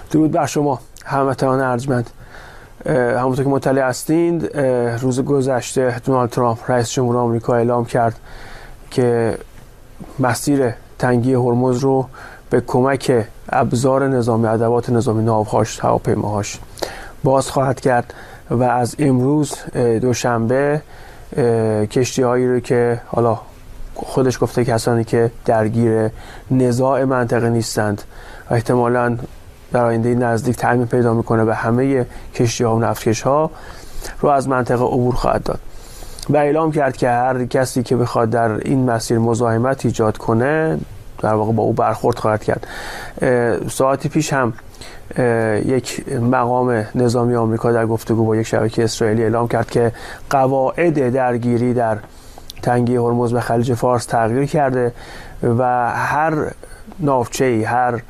درود بر شما هموطنان ارجمند. همونطور که مطلع هستید روز گذشته دونالد ترامپ رئیس جمهور آمریکا اعلام کرد که مسیر تنگی هرمز رو به کمک ابزار نظامی، ادوات نظامی، ناوهاش، هواپیماهاش باز خواهد کرد و از امروز دوشنبه کشتی‌هایی رو که حالا خودش گفته کسانی که درگیر نزاع منطقه نیستند و احتمالاً در آینده نزدیک تعمیم پیدا میکنه و همه کشتی‌ها و نفتکش‌ها رو از منطقه عبور خواهد داد و اعلام کرد که هر کسی که بخواد در این مسیر مزاحمت ایجاد کنه در واقع با او برخورد خواهد کرد. ساعتی پیش هم یک مقام نظامی آمریکا در گفتگو با یک شبکه اسرائیلی اعلام کرد که قواعد درگیری در تنگی هرمز و خلیج فارس تغییر کرده و هر ناوچه‌ای، هر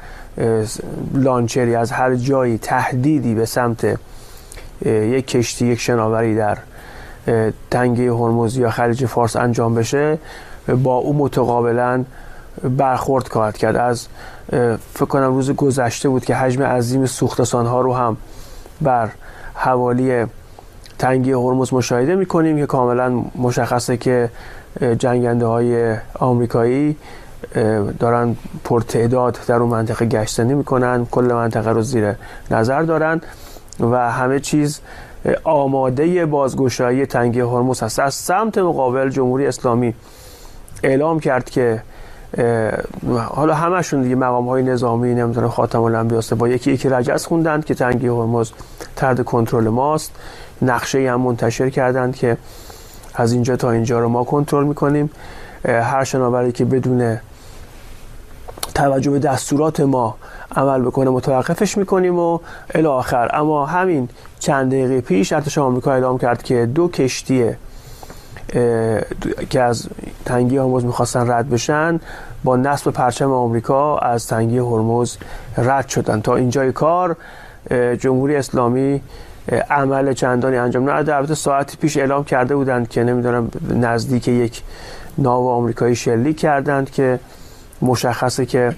لانچری از هر جایی تهدیدی به سمت یک کشتی، یک شناوری در تنگه هرمز یا خلیج فارس انجام بشه با او متقابلا برخورد خواهد کرد. از فکر کنم روز گذشته بود که حجم عظیم سوختسان‌ها رو هم بر حوالی تنگه هرمز مشاهده می‌کنیم که کاملا مشخصه که جنگنده‌های آمریکایی دارن پرتعداد در اون منطقه گشتنی میکنن، کل منطقه رو زیر نظر دارن و همه چیز آماده بازگشایی تنگه هرمز هست. از سمت مقابل جمهوری اسلامی اعلام کرد که حالا همشون دیگه مقام های نظامی نمیدونم خاتم الانبیا با یکی رجز خوندند که تنگه هرمز تحت کنترل ماست، نقشه هم منتشر کردند که از اینجا تا اینجا رو ما کنترل میکنیم، هر شناوری که بدون توجه به دستورات ما عمل بکنه متوقفش میکنیم و الی آخر. اما همین چند دقیقه پیش ارتش آمریکا اعلام کرد که 2 کشتی که از تنگی هرمز میخواستن رد بشن با نصب پرچم آمریکا از تنگی هرمز رد شدن. تا اینجای کار جمهوری اسلامی عمل چندانی انجام نداد. البته ساعتی پیش اعلام کرده بودند که نمیدونم نزدیک یک ناو آمریکایی شلیک کردند که مشخصه که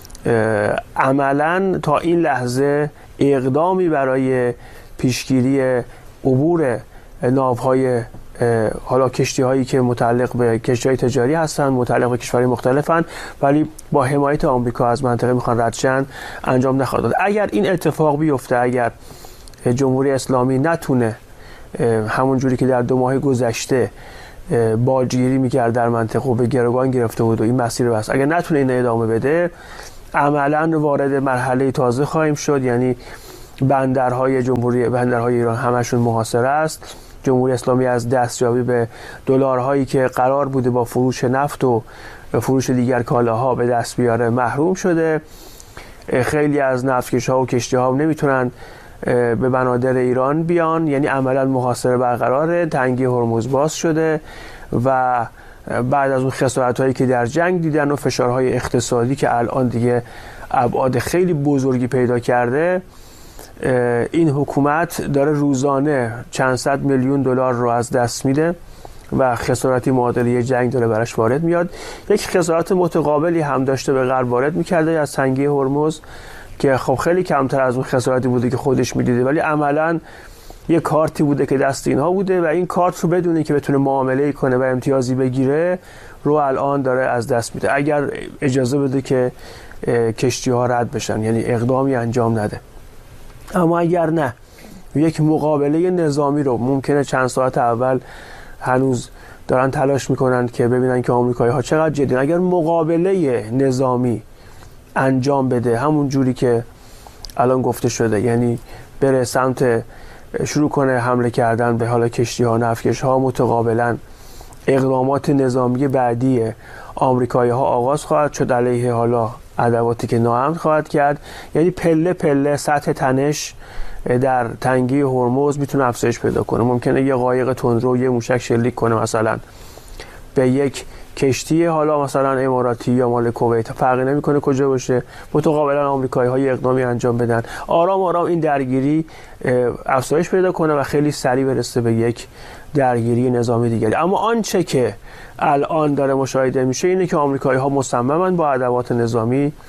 عملاً تا این لحظه اقدامی برای پیشگیری عبور ناوهای حالا کشتی هایی که متعلق به کشتی های تجاری هستن، متعلق به کشورهای مختلفن ولی با حمایت آمریکا از منطقه میخوان رد شن انجام نخواهد داد. اگر این اتفاق بیفته، اگر جمهوری اسلامی نتونه همون جوری که در 2 ماه گذشته باجگیری میکرد در منطقه و به گروگان گرفته بود و این مسیر رو بست، اگر نتونه این ادامه بده عملاً وارد مرحله تازه خواهیم شد. یعنی بندرهای ایران همشون محاصره است. جمهوری اسلامی از دستیابی به دلارهایی که قرار بوده با فروش نفت و فروش دیگر کالاها به دست بیاره محروم شده. خیلی از نفتکش‌ها و کشتی‌ها نمیتونن به بنادر ایران بیان، یعنی عملاً محاصره برقراره. تنگی هرمز باز شده و بعد از اون خسارت‌هایی که در جنگ دیدن و فشارهای اقتصادی که الان دیگه ابعاد خیلی بزرگی پیدا کرده، این حکومت داره روزانه چند صد میلیون دلار رو از دست میده و خسارتی معادله جنگ داره براش وارد میاد. یک خسارت متقابلی هم داشته به غرب وارد میکرده از تنگی هرمز که خب خیلی کمتر از اون خسارتی بوده که خودش میدیده، ولی عملاً یه کارتی بوده که دست اینها بوده و این کارت رو بدونه که بتونه معامله کنه و امتیازی بگیره رو الان داره از دست میده اگر اجازه بده که کشتی ها رد بشن، یعنی اقدامی انجام نده. اما اگر نه، یک مقابله نظامی رو ممکنه چند ساعت اول هنوز دارن تلاش میکنن که ببینن که آمریکایی ها چقدر جدی، اگر مقابله نظامی انجام بده همون جوری که الان گفته شده، یعنی بره سمت شروع کنه حمله کردن به حالا کشتی ها، نفتکش ها، متقابلا اقدامات نظامی بعدی آمریکایی ها آغاز خواهد شد علیه حالا ادواتی که ناامن خواهد کرد. یعنی پله پله سطح تنش در تنگی هرمز میتونه افزایش پیدا کنه. ممکنه یه قایق تندرو یه موشک شلیک کنه مثلا به یک کشتی حالا مثلا اماراتی یا مال کویت، فرقی نمیکنه کجا باشه، متقابلا آمریکایی ها اقدامی انجام بدن، آرام آرام این درگیری افزایش پیدا کنه و خیلی سریع برسه به یک درگیری نظامی دیگری. اما آنچه که الان داره مشاهده میشه اینه که آمریکایی ها مصممن با ادوات نظامی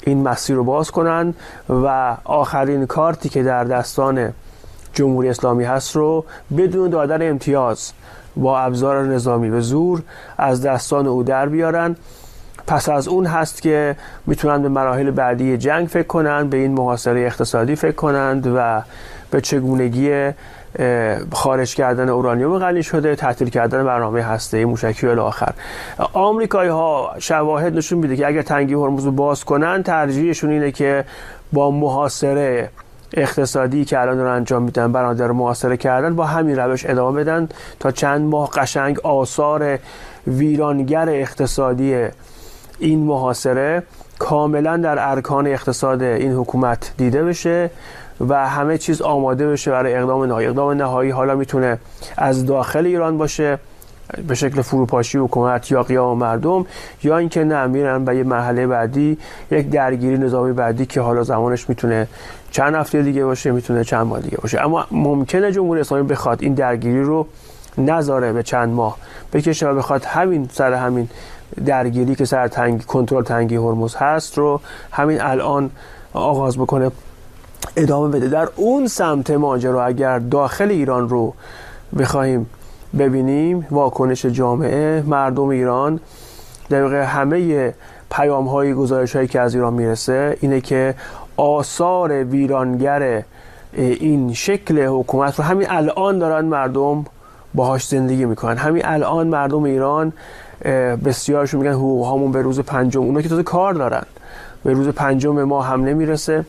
این مسیر رو باز کنن و آخرین کارتی که در دستان جمهوری اسلامی هست رو بدون دادن امتیاز با ابزار نظامی به زور از دستان او در بیارن. پس از اون هست که میتونن به مراحل بعدی جنگ فکر کنن، به این محاصره اقتصادی فکر کنند و به چگونگی خارج کردن اورانیوم غنی شده، تعطیل کردن برنامه هسته‌ای موشکی الی آخر. آمریکایی‌ها شواهد نشون میده که اگر تنگی هرمز رو باز کنن، ترجیحشون اینه که با محاصره اقتصادی که الان دارن انجام میدن، برادر محاصره کردن، با همین روش ادامه بدن تا چند ماه قشنگ آثار ویرانگر اقتصادی این محاصره کاملا در ارکان اقتصاد این حکومت دیده بشه و همه چیز آماده بشه برای اقدام نهایی. اقدام نهایی حالا میتونه از داخل ایران باشه به شکل فروپاشی حکومت یا قیام مردم، یا اینکه نه میرن به یه مرحله بعدی، یک درگیری نظامی بعدی که حالا زمانش میتونه چند هفته دیگه باشه، میتونه چند ماه دیگه باشه. اما ممکنه جمهوری اسلامی بخواد این درگیری رو نذاره به چند ماه بکشه و بخواد همین درگیری که سر کنترل تنگی هرمز هست رو همین الان آغاز بکنه، ادامه بده. در اون سمت ماجرا اگر داخل ایران رو بخوایم ببینیم، واکنش جامعه مردم ایران در واقع همه پیام‌های گزارش‌هایی که از ایران میرسه اینه که آثار ویرانگر این شکل حکومت رو همین الان دارن مردم باهاش زندگی میکنن. همین الان مردم ایران بسیارشون میگن حقوق هامون به روز پنجم، اونا که تازه کار دارن، به روز پنجم ما هم نمیرسه.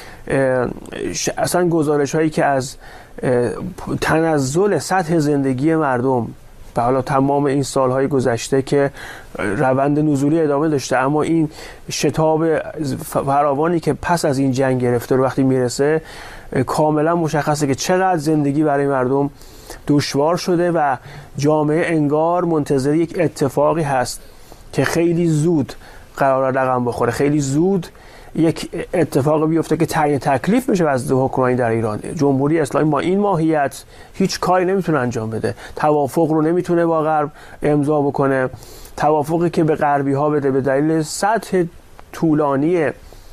اصلا گزارش هایی که از تنزل سطح زندگی مردم و حالا تمام این سالهای گذشته که روند نزولی ادامه داشته، اما این شتاب فراوانی که پس از این جنگ گرفته رو وقتی میرسه کاملا مشخصه که چقدر زندگی برای مردم دشوار شده و جامعه انگار منتظر یک اتفاقی هست که خیلی زود قرار رقم بخوره، خیلی زود یک اتفاق بیفته که تعیین تکلیف بشه از حکمرانی در ایران. جمهوری اسلامی با این ماهیت هیچ کاری نمیتونه انجام بده، توافق رو نمیتونه با غرب امضا بکنه، توافقی که به غربی ها بده به دلیل سطح طولانی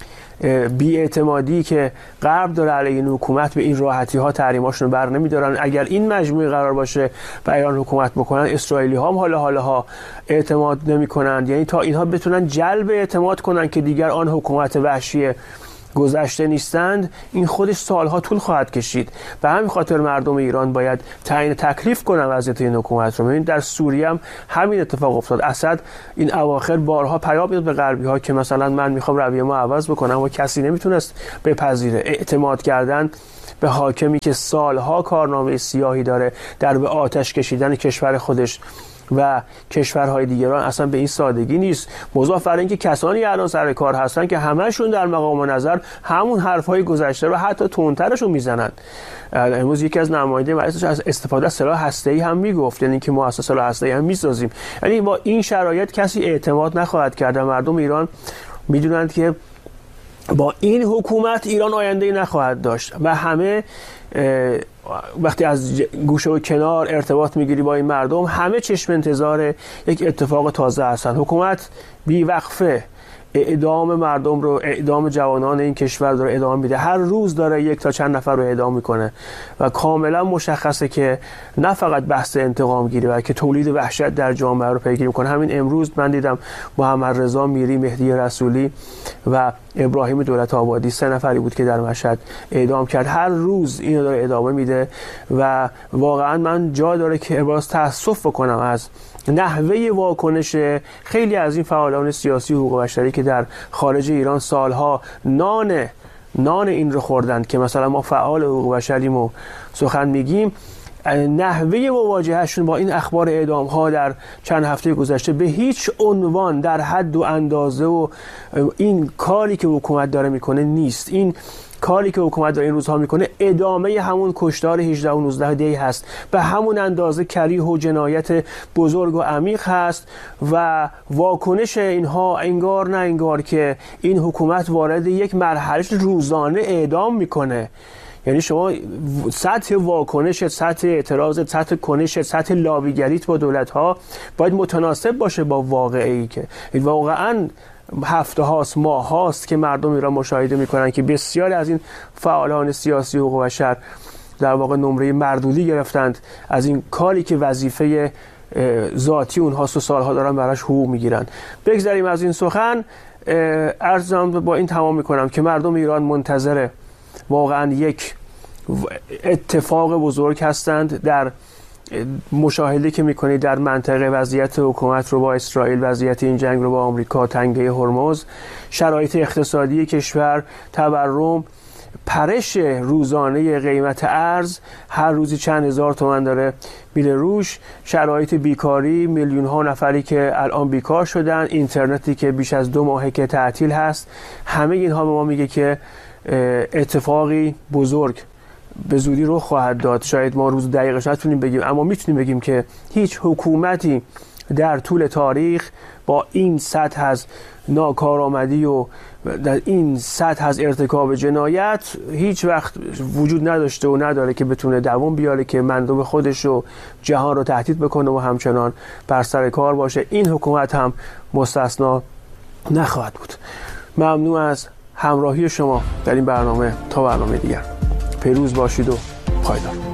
بی‌اعتمادی که غرب داره علیه این حکومت، به این راحتی ها تحریماشون رو بر نمیدارن. اگر این مجموعه قرار باشه و ایران حکومت بکنن، اسرائیلی ها هم حالا اعتماد نمیکنن، یعنی تا اینها بتونن جلب اعتماد کنن که دیگر آن حکومت وحشی گذشته نیستند، این خودش سالها طول خواهد کشید. به همین خاطر مردم ایران باید تعیین تکلیف کنن وضعیت این حکومت رو. ببینید در سوریه هم همین اتفاق افتاد. اسد این اواخر بارها پیام میداد به غربی ها که مثلا من میخوام رویه ما عوض بکنم و کسی نمیتونست بپذیره. اعتماد کردن به حاکمی که سالها کارنامه سیاهی داره در به آتش کشیدن کشور خودش و کشورهای دیگران اصلا به این سادگی نیست. مضاف بر اینکه کسانی الان سر کار هستن که همهشون در مقام نظر همون حرفهای گذشته رو حتی تندترشون میزنن. امروز یکی از نماینده مجلس از استفاده از سلاح هسته‌ای هم میگفت، یعنی که ما اساس سلاح هسته‌ای هم میسازیم. یعنی با این شرایط کسی اعتماد نخواهد کرد. مردم ایران میدونند که با این حکومت ایران آینده‌ای نخواهد داشت و همه وقتی از گوشه و کنار ارتباط میگیری با این مردم، همه چشم انتظار یک اتفاق تازه هستن. حکومت بی وقفه اعدام مردم رو، اعدام جوانان این کشور داره ادامه میده، هر روز داره یک تا چند نفر رو اعدام میکنه و کاملا مشخصه که نه فقط بحث انتقام گیری بلکه تولید وحشت در جامعه رو پیگیری میکنه. همین امروز من دیدم محمد رضا میری، مهدی رسولی و ابراهیم دولت آبادی 3 نفری بود که در مشهد اعدام کرد. هر روز اینو داره ادامه میده و واقعا من جا داره که ابراز تأسف بکنم از نحوه واکنش خیلی از این فعالان سیاسی حقوق بشری که در خارج ایران سالها نان این رو خوردن که مثلا ما فعال حقوق بشریم و سخن میگیم. نحوه مواجههشون با این اخبار اعدام ها در چند هفته گذشته به هیچ عنوان در حد و اندازه و این کاری که حکومت داره میکنه نیست. این کاری که حکومت در این روزها میکنه ادامه همون کشتار 18 و 19 دی هست، به همون اندازه کریه و جنایت بزرگ و عمیق هست و واکنش اینها انگار نه انگار که این حکومت وارد یک مرحله روزانه اعدام میکنه. یعنی شما سطح واکنش، سطح اعتراض، سطح کنش، سطح لابیگریت با دولت ها باید متناسب باشه با واقعی که واقعا هفته هاست، ماه هاست که مردم ایران مشاهده میکنن که بسیاری از این فعالان سیاسی حقوق بشر در واقع نمره مردودی گرفتند از این کاری که وظیفه ذاتی اونهاست و سالها دارن براش حقوق میگیرن. بگذاریم از این سخن، عرضم با این تمام میکنم که مردم ایران منتظر واقعا یک اتفاق بزرگ هستند در مشاهده که میکنید در منطقه، وضعیت حکومت رو با اسرائیل، وضعیت این جنگ رو با آمریکا، تنگه هرمز، شرایط اقتصادی کشور، تورم، پرش روزانه قیمت ارز، هر روزی چند هزار تومان داره میره روش، شرایط بیکاری، میلیون ها نفری که الان بیکار شدن، اینترنتی که بیش از 2 ماهه که تعطیل هست. همه اینها به ما میگه که اتفاقی بزرگ به زودی رخ خواهد داد. شاید ما روز دقیقش نتونیم بگیم، اما میتونیم بگیم که هیچ حکومتی در طول تاریخ با این سطح از ناکارآمدی و در این سطح از ارتکاب جنایت هیچ وقت وجود نداشته و نداره که بتونه دوام بیاره، که مردم خودش و جهان رو تهدید بکنه و همچنان بر سر کار باشه. این حکومت هم مستثنا نخواهد بود. ممنون از همراهی شما در این برنامه. تا برنامه دیگر پیروز باشید و پایدار.